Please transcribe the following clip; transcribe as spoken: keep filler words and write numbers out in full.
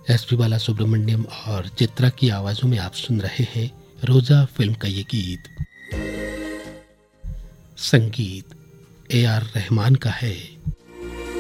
S P बाला सुब्रमण्यम और चित्रा की आवाजों में आप सुन रहे हैं रोजा फिल्म का ये गीत। संगीत ए आर रहमान का है।